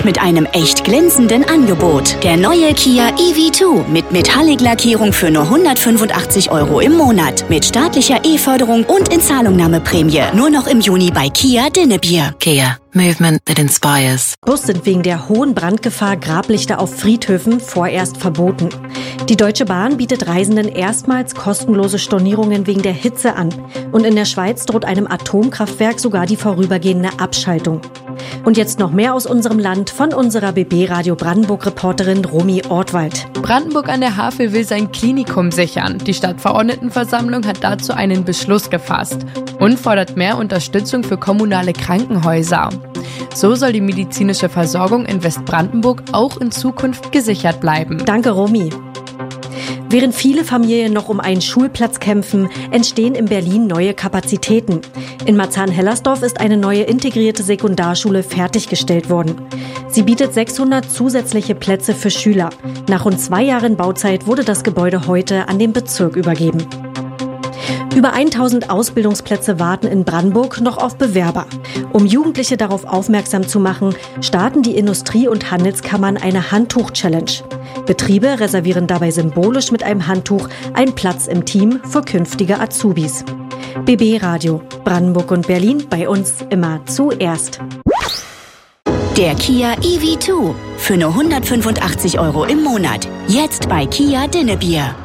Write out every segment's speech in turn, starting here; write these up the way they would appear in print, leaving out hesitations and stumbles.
mit einem echt glänzenden Angebot. Der neue Kia EV2 mit Metallic-Lackierung für nur 185 € im Monat. Mit staatlicher E-Förderung und Inzahlungnahmeprämie. Nur noch im Juni bei Kia Dinnebier. Kia. Movement that inspires. Bus sind wegen der hohen Brandgefahr Grablichter auf Friedhöfen vorerst verboten. Die Deutsche Bahn bietet Reisenden erstmals kostenlose Stornierungen wegen der Hitze an. Und in der Schweiz droht einem Atomkraftwerk sogar die vorübergehende Abschaltung. Und jetzt noch mehr aus unserem Land von unserer BB Radio Brandenburg-Reporterin Romy Ortwald. Brandenburg an der Havel will sein Klinikum sichern. Die Stadtverordnetenversammlung hat dazu einen Beschluss gefasst und fordert mehr Unterstützung für kommunale Krankenhäuser. So soll die medizinische Versorgung in Westbrandenburg auch in Zukunft gesichert bleiben. Danke, Romy. Während viele Familien noch um einen Schulplatz kämpfen, entstehen in Berlin neue Kapazitäten. In Marzahn-Hellersdorf ist eine neue integrierte Sekundarschule fertiggestellt worden. Sie bietet 600 zusätzliche Plätze für Schüler. Nach rund 2 Jahren Bauzeit wurde das Gebäude heute an den Bezirk übergeben. Über 1000 Ausbildungsplätze warten in Brandenburg noch auf Bewerber. Um Jugendliche darauf aufmerksam zu machen, starten die Industrie- und Handelskammern eine Handtuch-Challenge. Betriebe reservieren dabei symbolisch mit einem Handtuch einen Platz im Team für künftige Azubis. BB Radio, Brandenburg und Berlin, bei uns immer zuerst. Der Kia EV2 für nur 185 € im Monat. Jetzt bei Kia Dinnebier.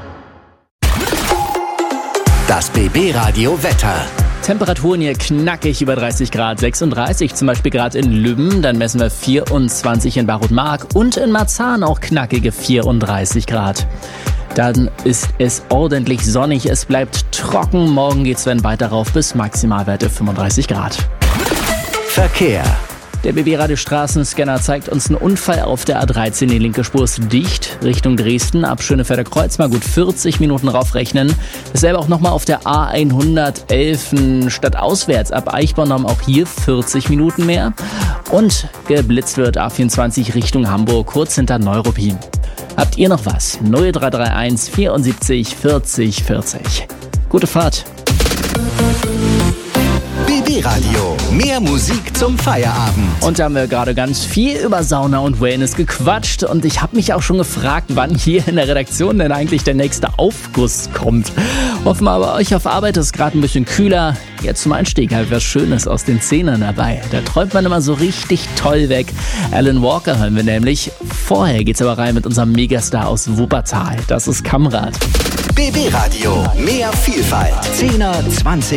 Das BB Radio Wetter. Temperaturen hier knackig über 30 Grad, 36 zum Beispiel gerade in Lübben, dann messen wir 24 in Barut-Mark und in Marzahn auch knackige 34 Grad. Dann ist es ordentlich sonnig, es bleibt trocken, morgen geht's dann weiter rauf bis Maximalwerte 35 Grad. Verkehr. Der BB-Radio Straßenscanner zeigt uns einen Unfall auf der A13. Die linke Spur ist dicht Richtung Dresden. Ab Schönefelder Kreuz mal gut 40 Minuten raufrechnen. Dasselbe auch nochmal auf der A111 stadtauswärts. Ab Eichborn haben auch hier 40 Minuten mehr. Und geblitzt wird A24 Richtung Hamburg, kurz hinter Neuruppin. Habt ihr noch was? 0331 74 40 40. Gute Fahrt. BB Radio. Mehr Musik zum Feierabend. Und da haben wir gerade ganz viel über Sauna und Wellness gequatscht. Und ich habe mich auch schon gefragt, wann hier in der Redaktion denn eigentlich der nächste Aufguss kommt. Offenbar bei euch auf Arbeit ist es gerade ein bisschen kühler. Jetzt zum Einstieg halt was Schönes aus den Zähnen dabei. Da träumt man immer so richtig toll weg. Alan Walker hören wir nämlich. Vorher geht's aber rein mit unserem Megastar aus Wuppertal. Das ist Kamrat. BB Radio. Mehr Vielfalt. 10er, 20er.